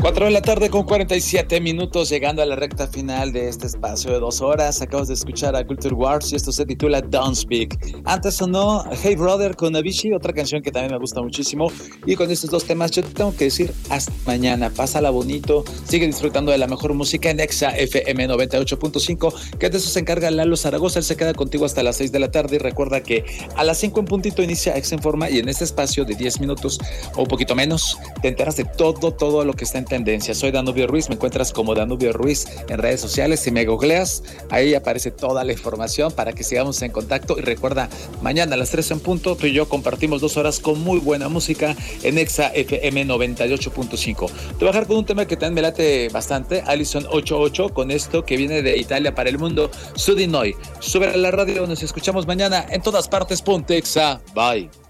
4 de la tarde con 47 minutos, llegando a la recta final de este espacio de 2 horas. Acabas de escuchar a Culture Wars y esto se titula Don't Speak. Antes sonó Hey Brother con Avicii, otra canción que también me gusta muchísimo. Y con estos dos temas yo te tengo que decir hasta mañana. Pásala bonito, sigue disfrutando de la mejor música en Exa FM 98.5, que de eso se encarga Lalo Zaragoza. Él se queda contigo hasta las 6 de la tarde y recuerda que a las 5 en puntito inicia Exa Informa y en este espacio de 10 minutos o un poquito menos te enteras de todo lo que está en tendencia. Soy Danubio Ruiz, me encuentras como Danubio Ruiz en redes sociales. Si me googleas, ahí aparece toda la información para que sigamos en contacto. Y recuerda, mañana a las 3 en punto, tú y yo compartimos 2 horas con muy buena música en Exa FM 98.5. Te voy a dejar con un tema que también me late bastante, Allison 88, con esto que viene de Italia para el mundo, Sudinoy. Sube a la radio, nos escuchamos mañana en todas partes. Ponte Exa, bye.